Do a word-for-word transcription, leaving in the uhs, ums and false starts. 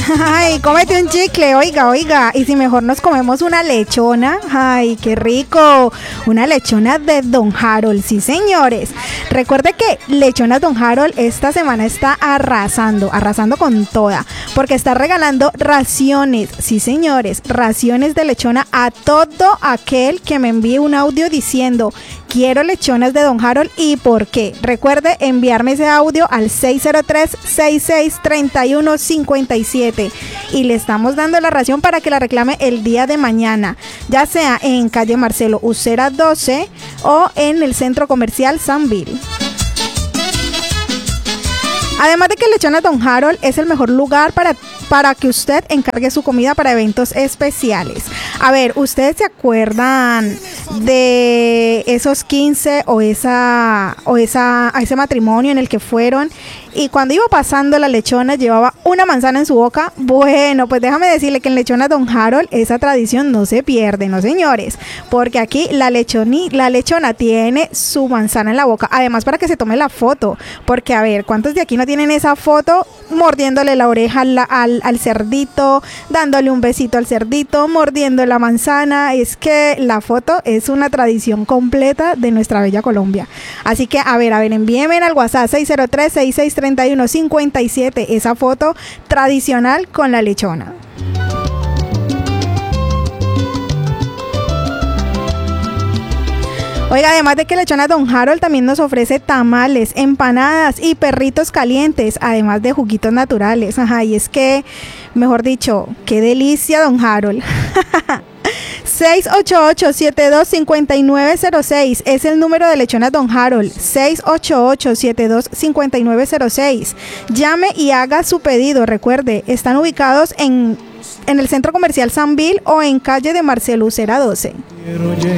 Ay, cómete un chicle, oiga, oiga. Y si mejor nos comemos una lechona. Ay, qué rico. Una lechona de Don Harold, sí señores. Recuerde que Lechonas Don Harold esta semana está arrasando, arrasando con toda, porque está regalando raciones, sí señores, raciones de lechona a todo aquel que me envíe un audio diciendo quiero lechonas de Don Harold y por qué. Recuerde enviarme ese audio al seis cero tres, seis seis tres uno cinco siete y le estamos dando la ración para que la reclame el día de mañana, ya sea en calle Marcelo Ucera doce o en el centro comercial Sanville. Además de que Lechonas Don Harold es el mejor lugar para, para que usted encargue su comida para eventos especiales. A ver, ¿ustedes se acuerdan de esos quince o esa o esa a ese matrimonio en el que fueron y cuando iba pasando la lechona llevaba una manzana en su boca? Bueno, pues déjame decirle que en Lechonas Don Harold esa tradición no se pierde, no señores, porque aquí la lechoni, la lechona tiene su manzana en la boca, además para que se tome la foto, porque a ver, ¿cuántos de aquí no tienen esa foto mordiéndole la oreja al, al, al cerdito, dándole un besito al cerdito, mordiendo la manzana? Es que la foto es una tradición completa de nuestra bella Colombia. Así que a ver, a ver, envíenme al WhatsApp seis cero tres, seis seis tres uno cinco siete esa foto tradicional con la lechona. Oiga, además de que Lechonas Don Harold también nos ofrece tamales, empanadas y perritos calientes, además de juguitos naturales. Ajá, y es que, mejor dicho, qué delicia Don Harold. seis ocho ocho, siete dos cinco nueve cero seis es el número de Lechonas Don Harold. seis ocho ocho, siete dos cinco nueve cero seis. Llame y haga su pedido. Recuerde, están ubicados en, en el centro comercial Sanville o en calle de Marcelo Ucera doce.